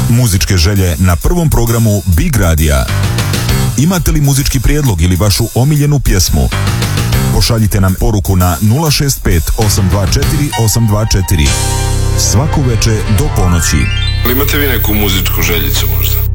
Muzičke želje na prvom programu Big Radija. Imate li muzički prijedlog ili vašu omiljenu pjesmu? Pošaljite nam poruku na 065 824 824. Svako veče do ponoći. Imate vi neku muzičku željicu možda?